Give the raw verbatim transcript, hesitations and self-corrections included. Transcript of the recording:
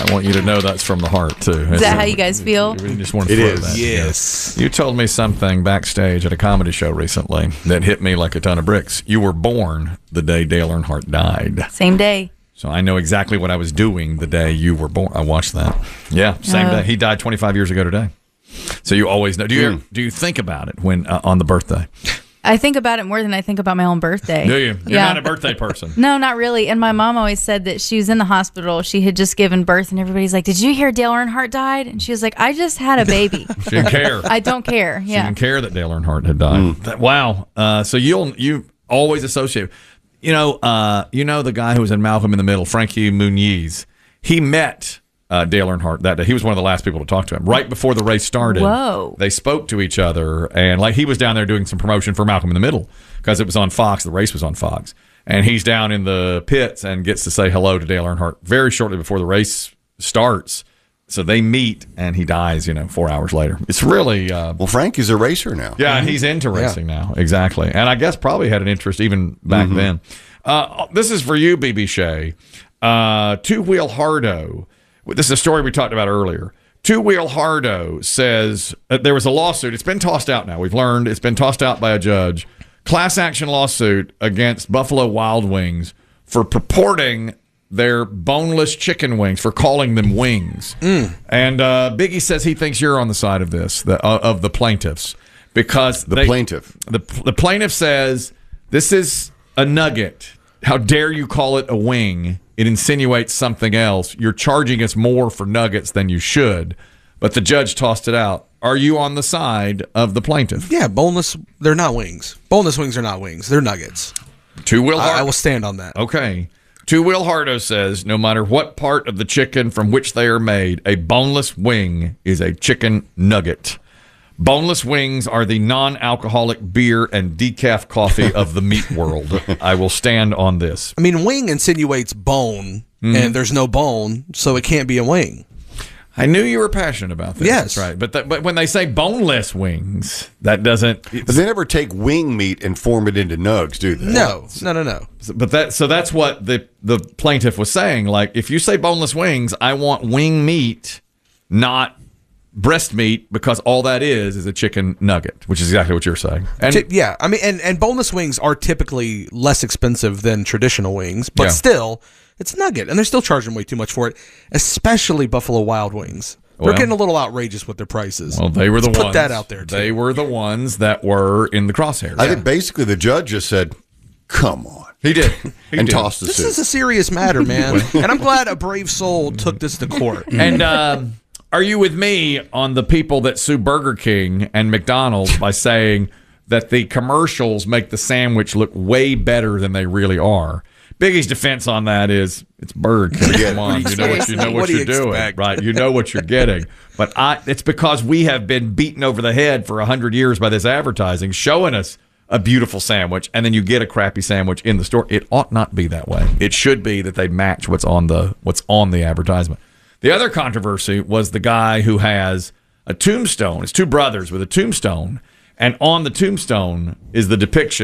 I want you to know that's from the heart, too. Is that how you guys feel? We just want to It throw is. that. Yes. You told me something backstage at a comedy show recently that hit me like a ton of bricks. You were born the day Dale Earnhardt died. Same day. So I know exactly what I was doing the day you were born. I watched that. Yeah, same Uh, day. He died twenty-five years ago today. So you always know. Do you Mm. do you think about it when uh, on the birthday? I think about it more than I think about my own birthday. Do you? You're Yeah. not a birthday person. No, not really. And my mom always said that she was in the hospital. She had just given birth, and everybody's like, "Did you hear Dale Earnhardt died?" And she was like, "I just had a baby. She didn't care. I don't care." She Yeah. didn't care that Dale Earnhardt had died. That- wow. Uh, so you'll you always associate. You know, uh, you know the guy who was in Malcolm in the Middle, Frankie Muniz. He met uh, Dale Earnhardt that day. He was one of the last people to talk to him right before the race started. Whoa. They spoke to each other, and like he was down there doing some promotion for Malcolm in the Middle because it was on Fox. The race was on Fox, and he's down in the pits and gets to say hello to Dale Earnhardt very shortly before the race starts. So they meet, and he dies, you know, four hours later. It's really... Uh, Well, Frank is a racer now. yeah, and he's into racing now. Exactly. And I guess probably had an interest even back then. Uh, this is for you, B B. Shea. Uh, Two Wheel Hardo. This is a story we talked about earlier. Two Wheel Hardo says uh, there was a lawsuit. It's been tossed out now. We've learned it's been tossed out by a judge. Class action lawsuit against Buffalo Wild Wings for purporting their boneless chicken wings, for calling them wings. And uh, Biggie says he thinks you're on the side of this, the, uh, of the plaintiffs, because The they- plaintiff. The, the plaintiff says this is a nugget. How dare you call it a wing? It insinuates something else. You're charging us more for nuggets than you should. But the judge tossed it out. Are you on the side of the plaintiff? Yeah, boneless. They're not wings. Boneless wings are not wings. They're nuggets. Two Wheel I, I Hardo. will stand on that. Okay. Two Wheel Hardo says no matter what part of the chicken from which they are made, a boneless wing is a chicken nugget. Boneless wings are the non-alcoholic beer and decaf coffee of the meat world. I will stand on this. I mean, wing insinuates bone, and there's no bone, so it can't be a wing. I knew you were passionate about this. Yes. That's right. But that, but when they say boneless wings, that doesn't. But they never take wing meat and form it into nugs, do they? No, no, no, no. But that so that's what the the plaintiff was saying. Like, if you say boneless wings, I want wing meat, not breast meat, because all that is is a chicken nugget, which is exactly what you're saying. And Ti- yeah, I mean, and, and boneless wings are typically less expensive than traditional wings, but Yeah. still, it's nugget, and they're still charging way too much for it, especially Buffalo Wild Wings. They're Well- getting a little outrageous with their prices. well, they were the Let's ones. put that out there, too. They were the ones that were in the crosshairs. I think basically the judge just said, come on. he did. He and did. tossed the This suit. is a serious matter, man, and I'm glad a brave soul took this to court. And um, are you with me on the people that sue Burger King and McDonald's by saying that the commercials make the sandwich look way better than they really are? Biggie's defense on that is it's Burger King. Come on, you know what you know what, What do you you're doing, expect? right? You know what you're getting. But I, it's because we have been beaten over the head for a hundred years by this advertising, showing us a beautiful sandwich, and then you get a crappy sandwich in the store. It ought not be that way. It should be that they match what's on the what's on the advertisement. The other controversy was the guy who has a tombstone. It's two brothers with a tombstone, and on the tombstone is the depiction